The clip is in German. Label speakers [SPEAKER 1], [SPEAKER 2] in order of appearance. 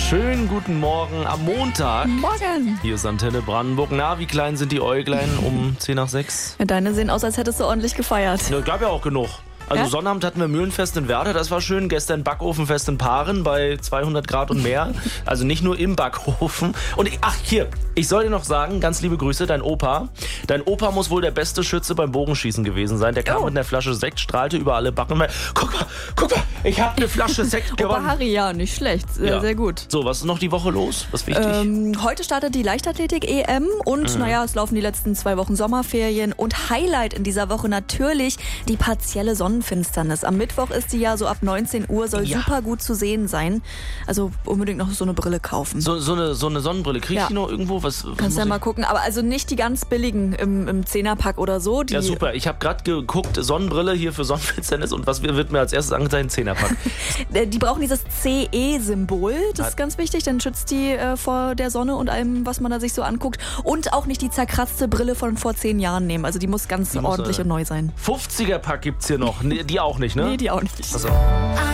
[SPEAKER 1] Schönen guten Morgen am Montag.
[SPEAKER 2] Morgen.
[SPEAKER 1] Hier ist Antenne Brandenburg. Na, wie klein sind die Äuglein um 10 nach 6?
[SPEAKER 2] Ja, deine sehen aus, als hättest du ordentlich gefeiert.
[SPEAKER 1] Ja, gab ja auch genug. Also
[SPEAKER 2] Ja?
[SPEAKER 1] Sonnabend hatten wir Mühlenfest in Werder, das war schön. Gestern Backofenfest in Paaren bei 200 Grad und mehr. Also nicht nur im Backofen. Und ich soll dir noch sagen, ganz liebe Grüße, dein Opa. Dein Opa muss wohl der beste Schütze beim Bogenschießen gewesen sein. Der kam mit einer Flasche Sekt, strahlte über alle Backen. Guck mal, ich habe eine Flasche Sekt
[SPEAKER 2] Opa
[SPEAKER 1] gewonnen.
[SPEAKER 2] Harry, ja, nicht schlecht.
[SPEAKER 1] Ja.
[SPEAKER 2] Sehr gut.
[SPEAKER 1] So, was ist noch die Woche los? Was ist wichtig?
[SPEAKER 2] Heute startet die Leichtathletik-EM und es laufen die letzten 2 Wochen Sommerferien. Und Highlight in dieser Woche natürlich die partielle Sonnenfinsternis. Am Mittwoch ist die ja so ab 19 Uhr, soll super gut zu sehen sein. Also unbedingt noch so eine Brille kaufen.
[SPEAKER 1] So eine Sonnenbrille. Krieg ich die noch irgendwo?
[SPEAKER 2] Kannst ja mal gucken. Aber also nicht die ganz billigen im 10er-Pack oder so. Die
[SPEAKER 1] Ja, super. Ich habe gerade geguckt, Sonnenbrille hier für Sonnenfinsternis und was wird mir als erstes angezeigt? 10er-Pack.
[SPEAKER 2] Die brauchen dieses CE-Symbol. Das ist ganz wichtig. Dann schützt die vor der Sonne und allem, was man da sich so anguckt. Und auch nicht die zerkratzte Brille von vor 10 Jahren nehmen. Also die muss ganz ordentlich und neu sein.
[SPEAKER 1] 50er-Pack gibt's hier noch. Nee, die auch nicht, ne?
[SPEAKER 2] Nee, die auch nicht.
[SPEAKER 1] Also.